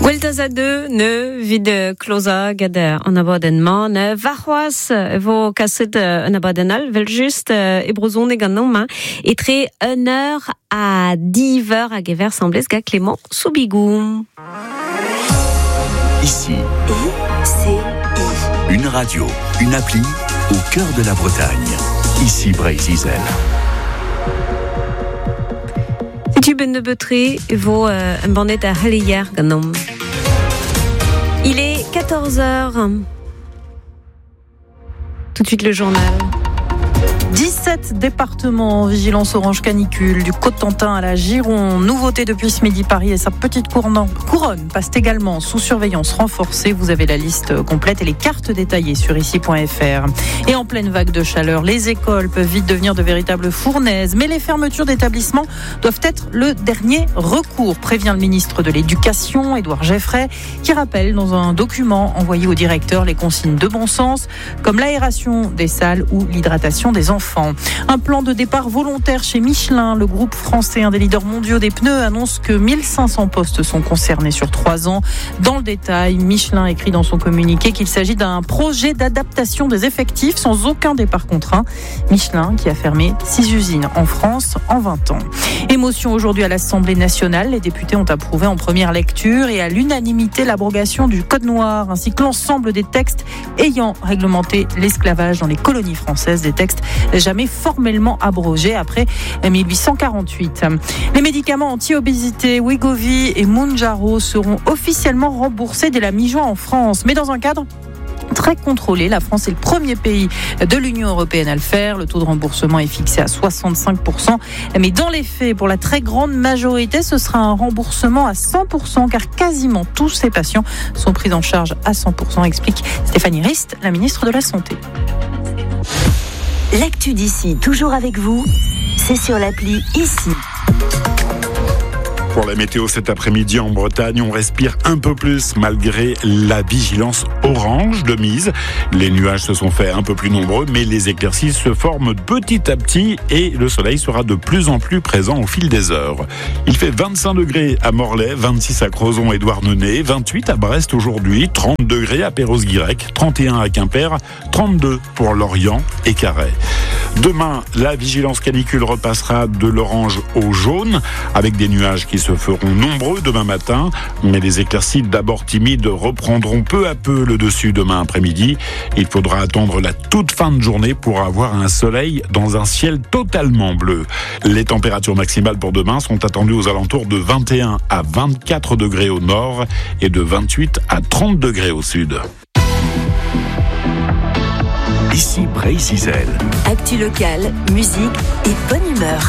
Gweltaz a deux, ne vid closa gade an abonnement ne varroas vo kaset an abonnement vel juste e brozon e ganom et très 1h à 10h à gever semblez ga Clément Soubigou. Ici, une radio, une appli au cœur de la Bretagne. Ici Bray-Zizel. Tu ben de betré vo un bandet à Halier ganom. Il est 14h. Tout de suite le journal. 17 départements en vigilance orange canicule, du Cotentin à la Gironde. Nouveauté depuis ce midi, Paris et sa petite couronne passent également sous surveillance renforcée. Vous avez la liste complète et les cartes détaillées sur ici.fr. Et en pleine vague de chaleur, les écoles peuvent vite devenir de véritables fournaises. Mais les fermetures d'établissements doivent être le dernier recours, prévient le ministre de l'Éducation, Édouard Geffray, qui rappelle dans un document envoyé au directeur les consignes de bon sens, comme l'aération des salles ou l'hydratation des enfants. Un plan de départ volontaire chez Michelin. Le groupe français, un des leaders mondiaux des pneus, annonce que 1500 postes sont concernés sur 3 ans. Dans le détail, Michelin écrit dans son communiqué qu'il s'agit d'un projet d'adaptation des effectifs sans aucun départ contraint. Michelin qui a fermé 6 usines en France en 20 ans. Émotion aujourd'hui à l'Assemblée nationale. Les députés ont approuvé en première lecture et à l'unanimité l'abrogation du Code noir ainsi que l'ensemble des textes ayant réglementé l'esclavage dans les colonies françaises, des textes jamais formellement abrogés après 1848. Les médicaments anti-obésité Wegovy et Mounjaro seront officiellement remboursés dès la mi-juin en France, mais dans un cadre très contrôlé. La France est le premier pays de l'Union européenne à le faire. Le taux de remboursement est fixé à 65%. Mais dans les faits, pour la très grande majorité, ce sera un remboursement à 100%, car quasiment tous ces patients sont pris en charge à 100%, explique Stéphanie Rist, la ministre de la Santé. L'actu d'ici, toujours avec vous, c'est sur l'appli Ici. Pour la météo cet après-midi en Bretagne, on respire un peu plus malgré la vigilance orange de mise. Les nuages se sont fait un peu plus nombreux, mais les éclaircies se forment petit à petit et le soleil sera de plus en plus présent au fil des heures. Il fait 25 degrés à Morlaix, 26 à Crozon et Douarnenez, 28 à Brest aujourd'hui, 30 degrés à Perros-Guirec, 31 à Quimper, 32 pour Lorient et Carhaix. Demain, la vigilance canicule repassera de l'orange au jaune avec des nuages qui se feront nombreux demain matin, mais les éclaircies d'abord timides reprendront peu à peu le dessus demain après-midi. Il faudra attendre la toute fin de journée pour avoir un soleil dans un ciel totalement bleu. Les températures maximales pour demain sont attendues aux alentours de 21 à 24 degrés au nord et de 28 à 30 degrés au sud. Ici Bray-Zizel. Actu locale, musique et bonne humeur.